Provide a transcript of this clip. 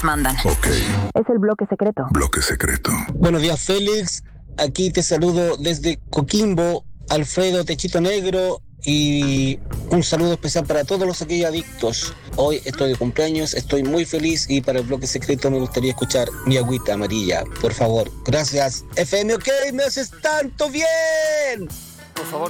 mandan. Ok. Es el bloque secreto. Bloque secreto. Buenos días, Félix. Aquí te saludo desde Coquimbo, Alfredo Techito Negro, y un saludo especial para todos los aquellos adictos. Hoy estoy de cumpleaños, estoy muy feliz y para el bloque secreto me gustaría escuchar Mi Agüita Amarilla, por favor. Gracias. FM OK, me haces tanto bien. Por favor,